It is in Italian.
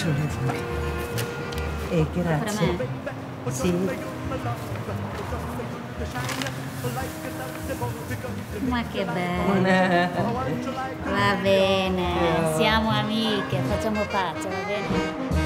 sole per te. E grazie. Per Sì. Ma che bello. Va bene, siamo amiche, facciamo pace, va bene?